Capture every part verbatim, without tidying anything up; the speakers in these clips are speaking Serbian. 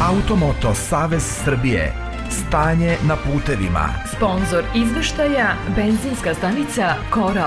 Automoto Savez Srbije. Stanje na putevima. Sponzor izveštaja benzinska stanica Koral.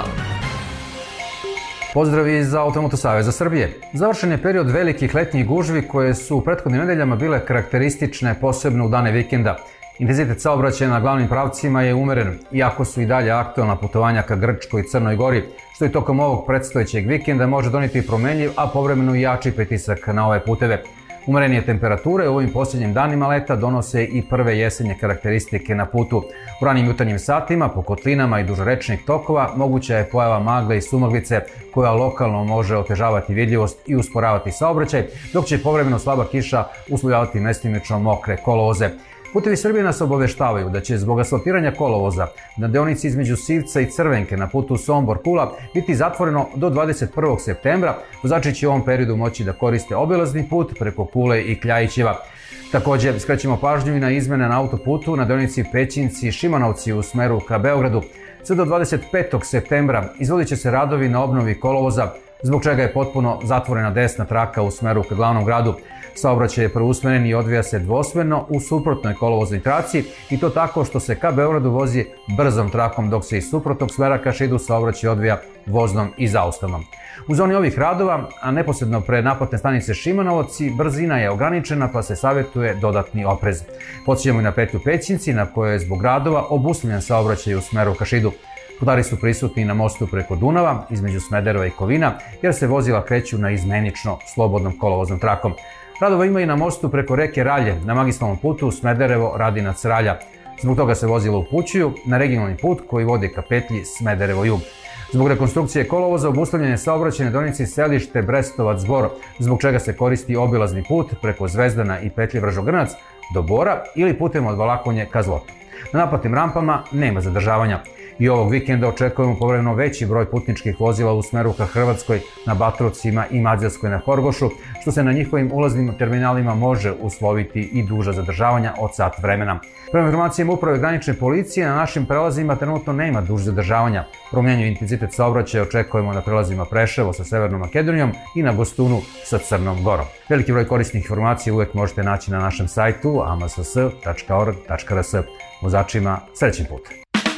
Pozdrav iz Automoto Saveza Srbije. Završen je period velikih letnjih gužvi koje su u prethodnim nedeljama bile karakteristične posebno u dane vikenda. Intenzitet saobraćaja na glavnim pravcima je umeren, iako su i dalje aktualna putovanja ka Grčkoj i Crnoj Gori, što i tokom ovog predstojećeg vikenda može doneti promenljiv, a povremeno i jači pritisak na ove puteve. Umerenije temperature u ovim posljednjim danima leta donose i prve jesenje karakteristike na putu. U ranim jutarnjim satima, po kotlinama i duž rečnih tokova, moguća je pojava magle i sumaglice koja lokalno može otežavati vidljivost i usporavati saobraćaj, dok će povremeno slaba kiša uslovljavati mestimično mokre kolovoze. Putevi Srbije nas obaveštavaju da će zbog asfaltiranja kolovoza na deonici između Sivca i Crvenke na putu Sombor-Kula biti zatvoreno do dvadeset prvog septembra. Vozači će u ovom periodu moći da koriste obilazni put preko Kule i Kljajićeva. Također skrećemo pažnju i na izmene na autoputu na deonici Pećinci-Šimanovci u smeru ka Beogradu. Sve do dvadeset petog septembra izvodit će se radovi na obnovi kolovoza, zbog čega je potpuno zatvorena desna traka u smeru ka glavnom gradu. Saobraćaj je preusmeren i odvija se dvosmerno u suprotnoj kolovoznoj traci i to tako što se ka Beogradu vozi brzom trakom, dok se iz suprotnog smera ka Šidu saobraćaj odvija voznom i zaustavnom. U zoni ovih radova, a neposredno pred naplatne stanice Šimanovci, brzina je ograničena pa se savjetuje dodatni oprez. Podsjećamo i na petlju Pećinci na kojoj je zbog radova obustavljen saobraćaj u smeru ka Šidu. Putari su prisutni na mostu preko Dunava između Smedereva i Kovina jer se vozila kreću na izmenično slobodnom kolovoznom trakom. Radova ima i na mostu preko reke Ralje na magistralnom putu Smederevo-Radinac-Ralja. Zbog toga se vozila upućuju na regionalni put koji vodi ka petlji Smederevo-Jug. Zbog rekonstrukcije kolovoza obustavljen je saobraćaj na deonici Selište Brestovac-Bor, zbog čega se koristi obilazni put preko Zvezdana i petlje Vržogrnac do Bora ili putem od Valakonje ka Zlotu. Na naplatnim rampama nema zadržavanja. I ovog vikenda očekujemo povremeno veći broj putničkih vozila u smeru ka Hrvatskoj na Batrovcima i Mađarskoj na Horgošu, što se na njihovim ulaznim terminalima može usloviti i duža zadržavanja od sat vremena. Prema informacijama Uprave granične policije, na našim prelazima trenutno nema duž zadržavanja. Promijenjen intenzitet saobraćaja očekujemo na prelazima Preševo sa Severnom Makedonijom i na Gostunu sa Crnom Gorom. Veliki broj korisnih informacija uvek možete naći na našem sajtu a m s s tačka org tačka r s. Vozačima srećen put!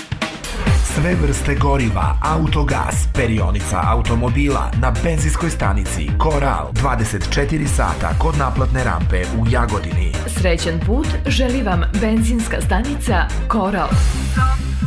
Sve vrste goriva, autogas, perionica automobila na benzinskoj stanici Koral dvadeset četiri sata kod naplatne rampe u Jagodini. Srećan put želi vam benzinska stanica Koral.